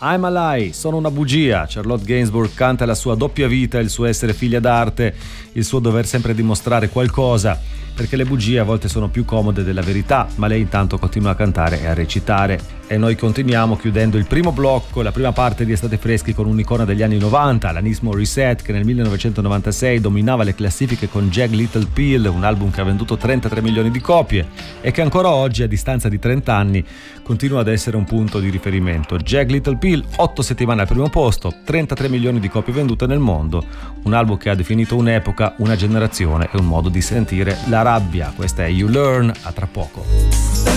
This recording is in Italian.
I'm a Lie, sono una bugia. Charlotte Gainsbourg canta la sua doppia vita, il suo essere figlia d'arte, il suo dover sempre dimostrare qualcosa, perché le bugie a volte sono più comode della verità, ma lei intanto continua a cantare e a recitare. E noi continuiamo chiudendo il primo blocco, la prima parte di Estate Freschi, con un'icona degli anni 90, Alanis Morissette, che nel 1996 dominava le classifiche con Jagged Little Pill, un album che ha venduto 33 milioni di copie e che ancora oggi, a distanza di 30 anni, continua ad essere un punto di riferimento. Jagged Little Pill, 8 settimane al primo posto, 33 milioni di copie vendute nel mondo, un album che ha definito un'epoca, una generazione e un modo di sentire la rabbia. Questa è You Learn, a tra poco.